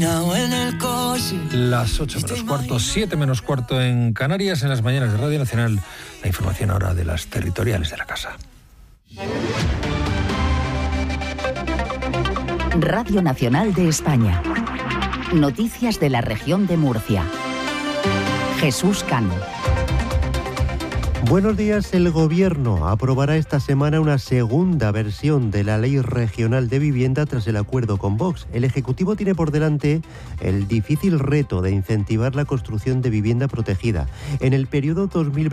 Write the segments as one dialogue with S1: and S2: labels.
S1: Las 8 menos cuarto, 7 menos cuarto en Canarias, en las mañanas de Radio Nacional. La información ahora de las territoriales de la casa.
S2: Radio Nacional de España. Noticias de la región de Murcia. Jesús Cano.
S3: Buenos días. El Gobierno aprobará esta semana una segunda versión de la Ley Regional de Vivienda tras el acuerdo con Vox. El Ejecutivo tiene por delante el difícil reto de incentivar la construcción de vivienda protegida. En el periodo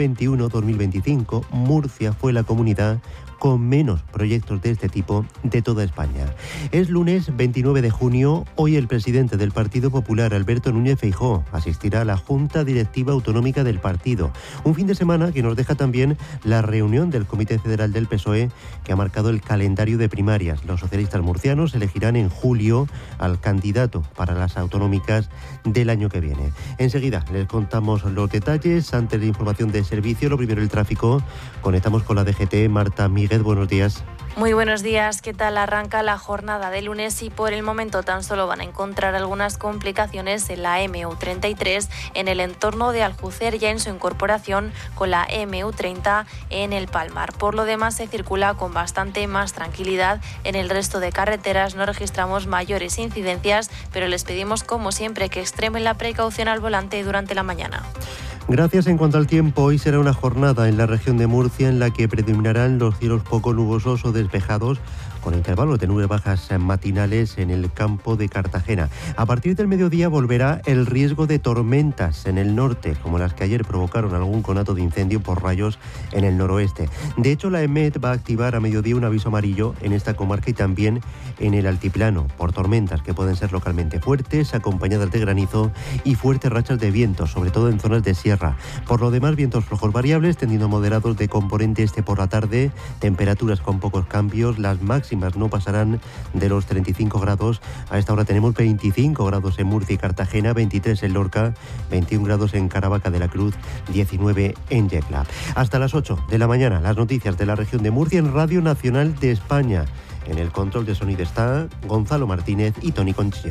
S3: 2021-2025, Murcia fue la comunidad con menos proyectos de este tipo de toda España. Es lunes 29 de junio. Hoy el presidente del Partido Popular, Alberto Núñez Feijóo, asistirá a la Junta Directiva Autonómica del partido. Un fin de semana que nos deja también la reunión del Comité Federal del PSOE, que ha marcado el calendario de primarias. Los socialistas murcianos elegirán en julio al candidato para las autonómicas del año que viene. Enseguida les contamos los detalles. Antes de información de servicio, lo primero el tráfico. Conectamos con la DGT. Marta Miguel, buenos días.
S4: Muy buenos días, ¿qué tal? Arranca la jornada de lunes y por el momento tan solo van a encontrar algunas complicaciones en la MU33 en el entorno de Aljucer, ya en su incorporación con la MU30 en el Palmar. Por lo demás se circula con bastante más tranquilidad. En el resto de carreteras no registramos mayores incidencias, pero les pedimos como siempre que extremen la precaución al volante durante la mañana.
S3: Gracias. En cuanto al tiempo, hoy será una jornada en la región de Murcia en la que predominarán los cielos poco nubosos o despejados, con intervalos de nubes bajas matinales en el campo de Cartagena. A partir del mediodía volverá el riesgo de tormentas en el norte, como las que ayer provocaron algún conato de incendio por rayos en el noroeste. De hecho, la EMET va a activar a mediodía un aviso amarillo en esta comarca y también en el altiplano, por tormentas que pueden ser localmente fuertes, acompañadas de granizo y fuertes rachas de viento, sobre todo en zonas de sierra. Por lo demás, vientos flojos variables, tendiendo a moderados de componente este por la tarde, temperaturas con pocos cambios, las máximas no pasarán de los 35 grados. A esta hora tenemos 25 grados en Murcia y Cartagena, 23 en Lorca, 21 grados en Caravaca de la Cruz, 19 en Yecla. Hasta las 8 de la mañana, las noticias de la región de Murcia en Radio Nacional de España. En el control de sonido está Gonzalo Martínez y Toni Conchillo.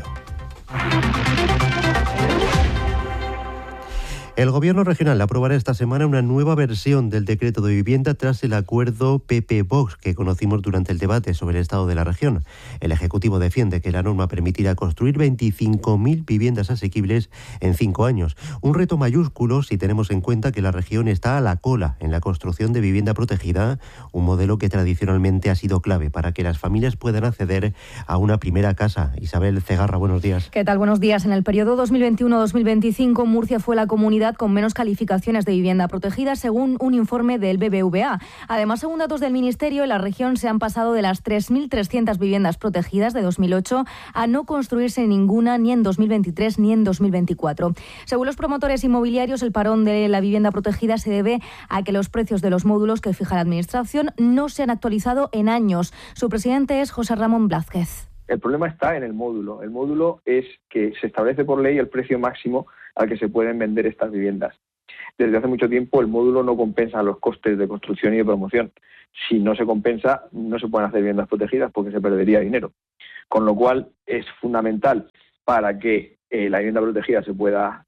S3: El Gobierno regional aprobará esta semana una nueva versión del decreto de vivienda tras el acuerdo PP-Vox que conocimos durante el debate sobre el estado de la región. El Ejecutivo defiende que la norma permitirá construir 25.000 viviendas asequibles en 5 años. Un reto mayúsculo si tenemos en cuenta que la región está a la cola en la construcción de vivienda protegida, un modelo que tradicionalmente ha sido clave para que las familias puedan acceder a una primera casa. Isabel Cegarra, buenos días.
S5: ¿Qué tal? Buenos días. En el periodo 2021-2025, Murcia fue la comunidad con menos calificaciones de vivienda protegida, según un informe del BBVA. Además, según datos del Ministerio, en la región se han pasado de las 3.300 viviendas protegidas de 2008 a no construirse ninguna ni en 2023 ni en 2024. Según los promotores inmobiliarios, el parón de la vivienda protegida se debe a que los precios de los módulos que fija la Administración no se han actualizado en años. Su presidente es José Ramón Blázquez.
S6: El problema está en el módulo. El módulo es que se establece por ley el precio máximo al que se pueden vender estas viviendas. Desde hace mucho tiempo el módulo no compensa los costes de construcción y de promoción. Si no se compensa, no se pueden hacer viviendas protegidas porque se perdería dinero. Con lo cual es fundamental para que la vivienda protegida se pueda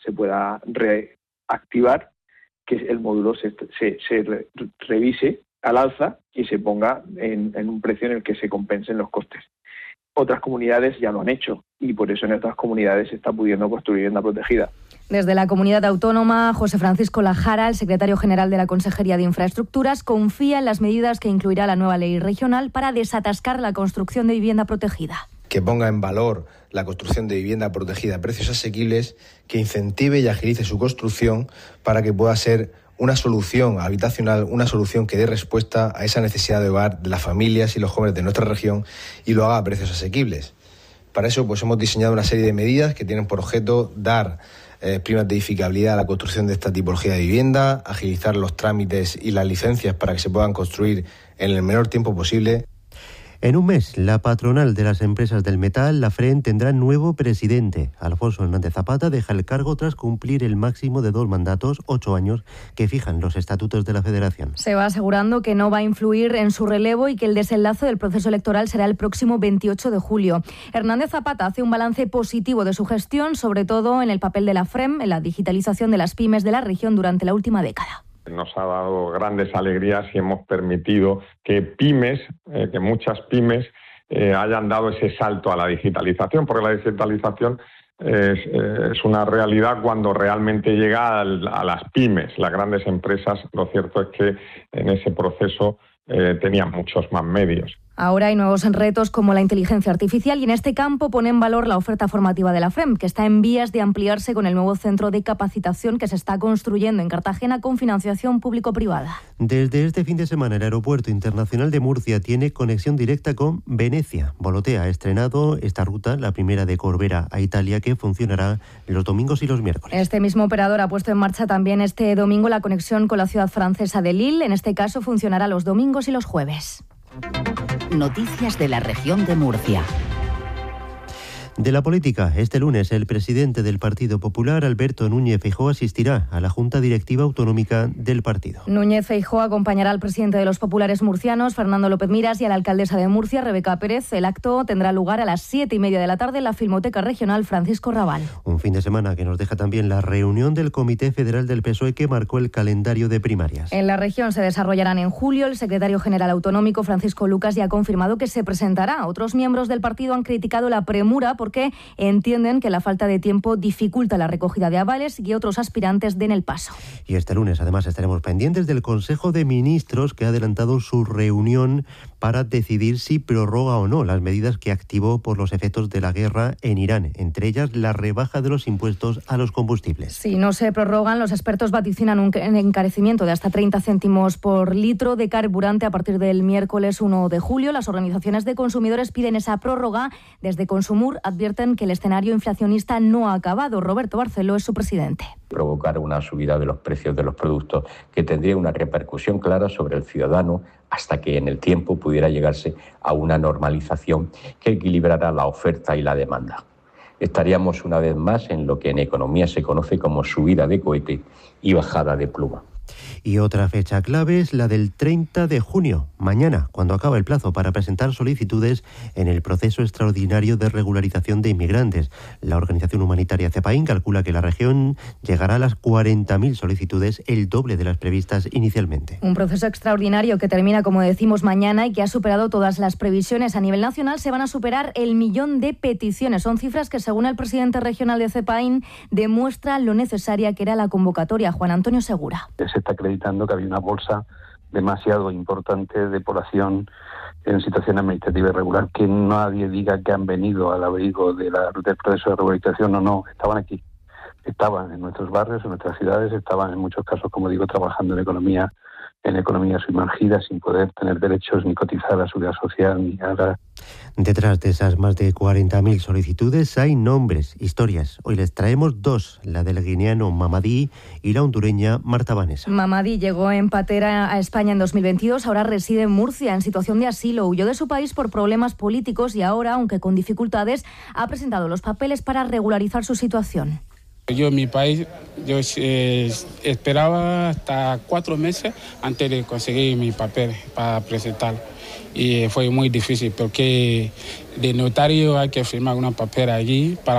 S6: reactivar que el módulo se revise al alza y se ponga en un precio en el que se compensen los costes. Otras comunidades ya lo han hecho y por eso en otras comunidades se está pudiendo construir vivienda protegida.
S5: Desde la comunidad autónoma, José Francisco Lajara, el secretario general de la Consejería de Infraestructuras, confía en las medidas que incluirá la nueva ley regional para desatascar la construcción de vivienda protegida.
S7: Que ponga en valor la construcción de vivienda protegida a precios asequibles, que incentive y agilice su construcción para que pueda ser una solución habitacional, una solución que dé respuesta a esa necesidad de hogar de las familias y los jóvenes de nuestra región y lo haga a precios asequibles. Para eso hemos diseñado una serie de medidas que tienen por objeto dar primas de edificabilidad a la construcción de esta tipología de vivienda, agilizar los trámites y las licencias para que se puedan construir en el menor tiempo posible.
S3: En un mes, la patronal de las empresas del metal, la FREN, tendrá nuevo presidente. Alfonso Hernández Zapata deja el cargo tras cumplir el máximo de 2 mandatos, 8 años, que fijan los estatutos de la Federación.
S5: Se va asegurando que no va a influir en su relevo y que el desenlace del proceso electoral será el próximo 28 de julio. Hernández Zapata hace un balance positivo de su gestión, sobre todo en el papel de la FREN, en la digitalización de las pymes de la región durante la última década.
S8: Nos ha dado grandes alegrías y hemos permitido que muchas pymes hayan dado ese salto a la digitalización, porque la digitalización es una realidad cuando realmente llega a las pymes. Las grandes empresas, lo cierto es que en ese proceso tenían muchos más medios.
S5: Ahora hay nuevos retos como la inteligencia artificial y en este campo pone en valor la oferta formativa de la FREN, que está en vías de ampliarse con el nuevo centro de capacitación que se está construyendo en Cartagena con financiación público-privada.
S3: Desde este fin de semana el Aeropuerto Internacional de Murcia tiene conexión directa con Venecia. Volotea ha estrenado esta ruta, la primera de Corbera a Italia, que funcionará los domingos y los miércoles.
S5: Este mismo operador ha puesto en marcha también este domingo la conexión con la ciudad francesa de Lille. En este caso funcionará los domingos y los jueves.
S2: Noticias de la región de Murcia.
S3: De la política, este lunes el presidente del Partido Popular, Alberto Núñez Feijóo, asistirá a la Junta Directiva Autonómica del partido.
S5: Núñez Feijóo acompañará al presidente de los populares murcianos, Fernando López Miras, y a la alcaldesa de Murcia, Rebeca Pérez. El acto tendrá lugar a las 7:30 de la tarde en la Filmoteca Regional Francisco Rabal.
S3: Un fin de semana que nos deja también la reunión del Comité Federal del PSOE que marcó el calendario de primarias.
S5: En la región se desarrollarán en julio. El secretario general autonómico, Francisco Lucas, ya ha confirmado que se presentará. Otros miembros del partido han criticado la premura porque entienden que la falta de tiempo dificulta la recogida de avales y que otros aspirantes den el paso.
S3: Y este lunes, además, estaremos pendientes del Consejo de Ministros que ha adelantado su reunión para decidir si prorroga o no las medidas que activó por los efectos de la guerra en Irán, entre ellas la rebaja de los impuestos a los combustibles.
S5: Si no se prorrogan, los expertos vaticinan un encarecimiento de hasta 30 céntimos por litro de carburante a partir del miércoles 1 de julio. Las organizaciones de consumidores piden esa prórroga. Desde Consumur advierten que el escenario inflacionista no ha acabado. Roberto Barceló es su presidente.
S9: Provocar una subida de los precios de los productos que tendría una repercusión clara sobre el ciudadano hasta que en el tiempo pudiera llegarse a una normalización que equilibrara la oferta y la demanda. Estaríamos una vez más en lo que en economía se conoce como subida de cohete y bajada de pluma.
S3: Y otra fecha clave es la del 30 de junio, mañana, cuando acaba el plazo para presentar solicitudes en el proceso extraordinario de regularización de inmigrantes. La organización humanitaria CEPAIN calcula que la región llegará a las 40.000 solicitudes, el doble de las previstas inicialmente.
S5: Un proceso extraordinario que termina, como decimos, mañana y que ha superado todas las previsiones. A nivel nacional se van a superar el 1.000.000 de peticiones. Son cifras que, según el presidente regional de CEPAIN, demuestran lo necesaria que era la convocatoria. Juan Antonio Segura.
S10: Se está acreditando que había una bolsa demasiado importante de población en situación administrativa irregular, que nadie diga que han venido al abrigo del proceso de regularización o no, estaban aquí, estaban en nuestros barrios, en nuestras ciudades, estaban en muchos casos, como digo, trabajando en economía sumergida sin poder tener derechos ni cotizar a la seguridad social ni a la...
S3: Detrás de esas más de 40.000 solicitudes hay nombres, historias. Hoy les traemos dos, la del guineano Mamadi y la hondureña Marta Vanessa.
S5: Mamadi llegó en patera a España en 2022, ahora reside en Murcia en situación de asilo. Huyó de su país por problemas políticos y ahora, aunque con dificultades, ha presentado los papeles para regularizar su situación.
S11: Yo en mi país, esperaba hasta 4 meses antes de conseguir mi papel para presentar. Y fue muy difícil porque de notario hay que firmar una papel allí para